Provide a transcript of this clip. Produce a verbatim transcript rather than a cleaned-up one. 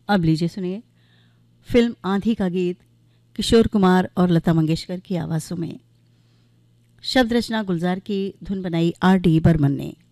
अब लीजिए सुनिए फिल्म आंधी का गीत किशोर कुमार और लता मंगेशकर की आवाज़ों में। शब्द रचना गुलजार की, धुन बनाई आर डी बर्मन ने।